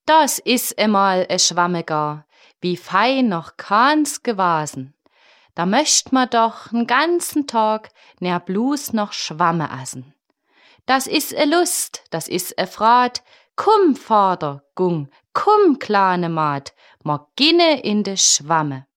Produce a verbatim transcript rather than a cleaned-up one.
Das is emal e Schwamme gar, wie fein noch kahns gewasen. Da möcht ma doch n ganzen Tag ner blus noch Schwamme essen. Das is e Lust, das is e Frat, kumm, Vater, gung, kumm, kleine Maat, ma ginne in de Schwamme.